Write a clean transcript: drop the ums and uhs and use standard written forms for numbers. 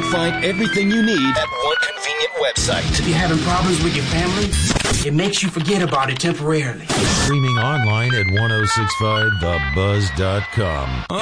find everything you need at one convenient website. If you're having problems with your family, it makes you forget about it temporarily. Streaming online at 1065thebuzz.com.